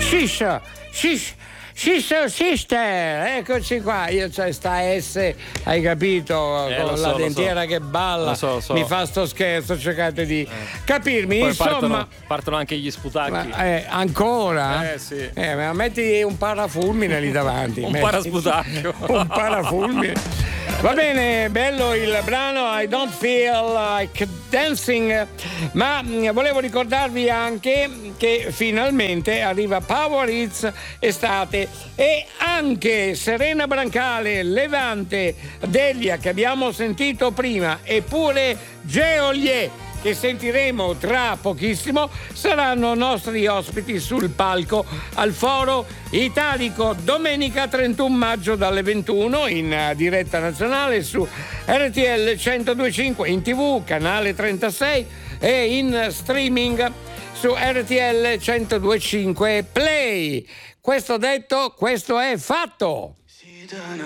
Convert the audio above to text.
Shisha, Sister, eccoci qua. Io c'ho sta S, hai capito? Con la dentiera che balla. Lo so. Mi fa sto scherzo, cercate di capirmi. Poi insomma, partono anche gli sputacchi. Ancora? Sì. Ma metti un parafulmine lì davanti. Un parasputacchio. Un parafulmine. Va bene, bello il brano I Don't Feel Like Dancing, ma volevo ricordarvi anche che finalmente arriva Power Hits estate e anche Serena Brancale, Levante, Delia che abbiamo sentito prima e pure Geolier che sentiremo tra pochissimo saranno nostri ospiti sul palco al Foro Italico domenica 31 maggio dalle 21 in diretta nazionale su RTL 102.5 in TV canale 36 e in streaming su RTL 102.5 Play. Questo detto, questo è fatto.